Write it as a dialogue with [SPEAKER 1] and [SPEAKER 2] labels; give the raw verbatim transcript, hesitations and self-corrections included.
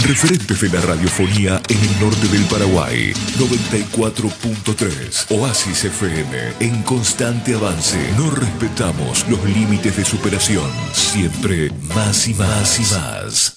[SPEAKER 1] Referentes de la radiofonía en el norte del Paraguay. noventa y cuatro punto tres. Oasis F M. En constante avance. No respetamos los límites de superación. Siempre más y más y más.